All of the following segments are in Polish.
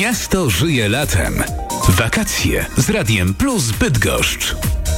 Miasto żyje latem. Wakacje z Radiem Plus Bydgoszcz.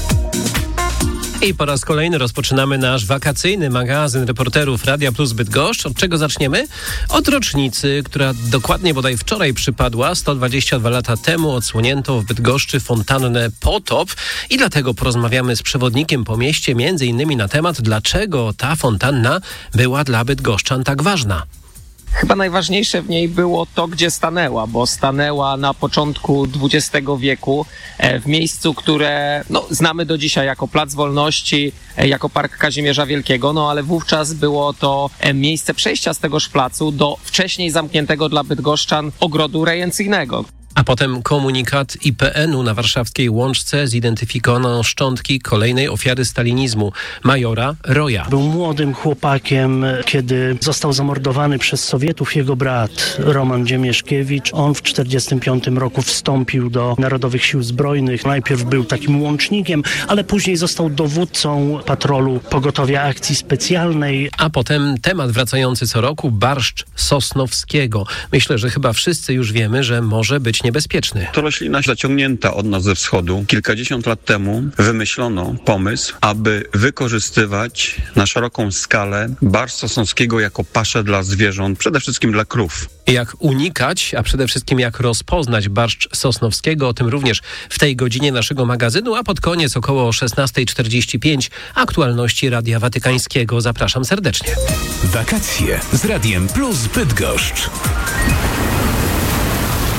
I po raz kolejny rozpoczynamy nasz wakacyjny magazyn reporterów Radia Plus Bydgoszcz. Od czego zaczniemy? Od rocznicy, która dokładnie bodaj wczoraj przypadła. 122 lata temu odsłonięto w Bydgoszczy fontannę Potop i dlatego porozmawiamy z przewodnikiem po mieście, między innymi na temat, dlaczego ta fontanna była dla bydgoszczan tak ważna. Chyba najważniejsze w niej było to, gdzie stanęła, bo stanęła na początku XX wieku w miejscu, które znamy do dzisiaj jako Plac Wolności, jako Park Kazimierza Wielkiego, ale wówczas było to miejsce przejścia z tegoż placu do wcześniej zamkniętego dla bydgoszczan ogrodu rejencyjnego. A potem komunikat IPN-u na warszawskiej Łączce zidentyfikowano szczątki kolejnej ofiary stalinizmu, majora Roja. Był młodym chłopakiem, kiedy został zamordowany przez Sowietów jego brat Roman Dziemieszkiewicz. On w 1945 roku wstąpił do Narodowych Sił Zbrojnych. Najpierw był takim łącznikiem, ale później został dowódcą patrolu Pogotowia Akcji Specjalnej. A potem temat wracający co roku, barszcz sosnowskiego. Myślę, że chyba wszyscy już wiemy, że może być niebezpieczny. To roślina zaciągnięta od nas ze wschodu. Kilkadziesiąt lat temu wymyślono pomysł, aby wykorzystywać na szeroką skalę barszcz sosnowskiego jako paszę dla zwierząt, przede wszystkim dla krów. Jak unikać, a przede wszystkim jak rozpoznać barszcz sosnowskiego, o tym również w tej godzinie naszego magazynu, a pod koniec około 16:45 aktualności Radia Watykańskiego. Zapraszam serdecznie. Wakacje z Radiem Plus Bydgoszcz.